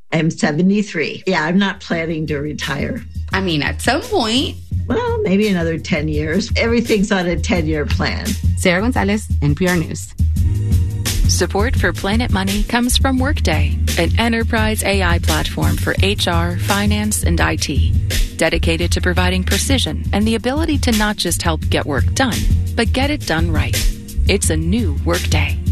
I'm 73. Yeah, I'm not planning to retire. I mean, at some point. Well, maybe another 10 years. Everything's on a 10-year plan. Sarah Gonzalez, NPR News. Support for Planet Money comes from Workday, an enterprise AI platform for HR, finance, and IT, dedicated to providing precision and the ability to not just help get work done, but get it done right. It's a new Workday.